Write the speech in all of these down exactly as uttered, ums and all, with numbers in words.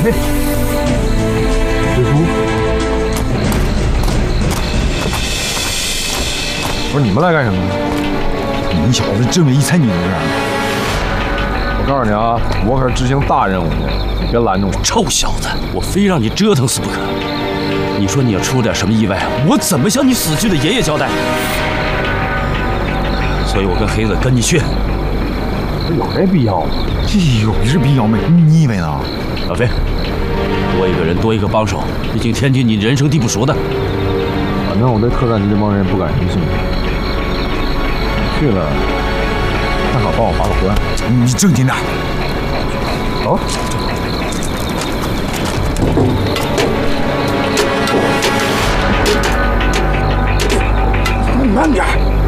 嘿，水叔，不是你们来干什么？你小子这么一猜你能干？我告诉你啊，我可是执行大任务的，你别拦着我。 臭小子，我非让你折腾死不可！你说你要出点什么意外，我怎么向你死去的爷爷交代？所以我跟黑子跟你去。 有这必要吗？这有这必要没？你以为呢？ 老飞，多一个人多一个帮手，毕竟天津你人生地不熟的。 反正我对客栈这帮人不感兴趣。去了，正好帮我把个关。你正经点。走。慢点。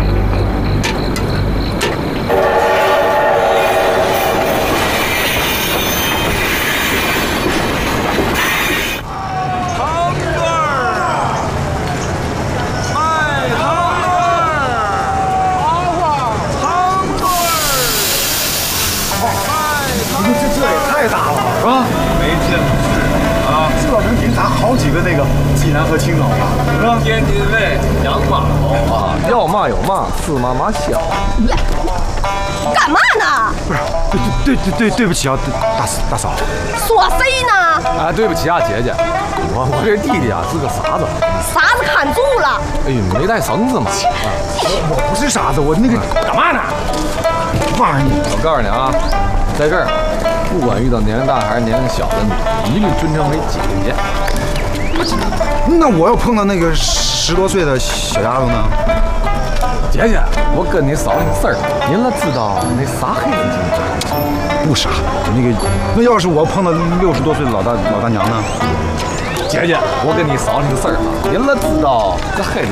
太大了，是吧？没见过啊，这能顶咱好几个那个济南和青岛吧，是吧？天津卫洋码头啊， 要嘛有嘛，驷马马小。 干嘛呢？ 不是，对对对对对不起啊，大大嫂。 说谁呢？ 啊，对不起啊，姐姐，我我这弟弟啊是个傻子。 傻子看住了。 哎呦，没带绳子嘛。啊，我我不是傻子，我那个干嘛呢？妈你！我告诉你啊，在这儿。不管遇到年龄大还是年龄小的你，一律尊称为姐姐。 那我要碰到那个十多岁的小丫头呢？ 姐姐，我跟你嫂子事儿，您了知道那傻黑子不傻，那个那要是我碰到六十多岁的老大老大娘呢？ 姐姐，我跟你嫂子事儿啊，您了知道这黑子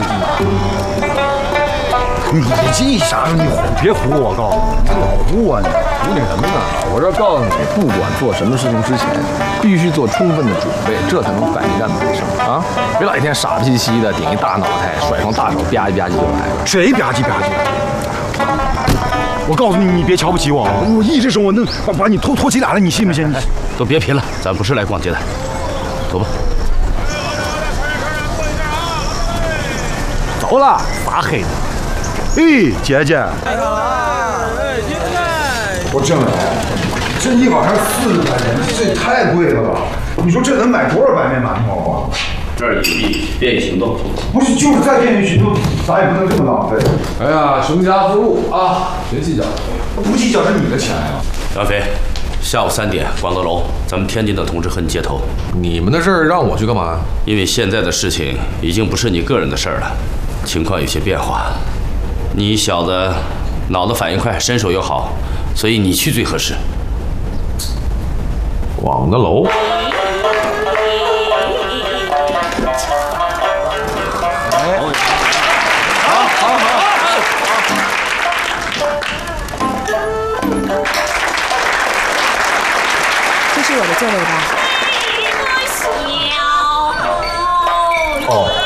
你这啥时候你别唬我，告诉你， 老唬我呢。 唬你什么呢？我这告诉你，不管做什么事情之前，必须做充分的准备，这才能百战百胜啊！别老一天傻兮兮的，顶一大脑袋，甩双大手，吧唧吧唧就来了。 谁吧唧吧唧？我告诉你，你别瞧不起我，我一只手我能把把你拖拖起来了，你信不信？ 哎，都别贫了，咱不是来逛街的，走吧。 走了，傻黑子。 哎，姐姐，我挣了，这一碗上四十块钱，这也太贵了吧？你说这能买多少白面馒头啊？ 这儿有利便于行动。 不是，就是再便于行动，咱也不能这么浪费。 哎呀，穷家富路啊，别计较， 不计较是你的钱呀。 杨飞，下午三点，广德楼，咱们天津的同志和你接头。 你们的事儿让我去干嘛？ 因为现在的事情已经不是你个人的事儿了，情况有些变化。你小子脑子反应快，身手又好，所以你去最合适。 广德楼。 哎，好，好，好。 这是我的座位吧？ 哦。